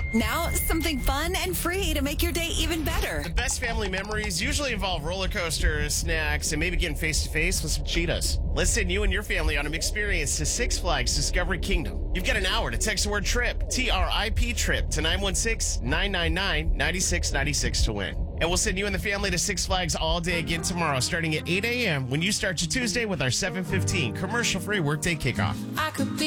Now, something fun and free to make your day even better. The best family memories usually involve roller coasters, snacks, and maybe getting face to face with some cheetahs. Let's send you and your family on an experience to Six Flags Discovery Kingdom. You've got an hour to text the word TRIP, TRIP, TRIP, to 916-999-9696 to win. And we'll send you and the family to Six Flags all day again tomorrow, starting at 8 a.m. when you start your Tuesday with our 7:15 commercial-free workday kickoff. I could be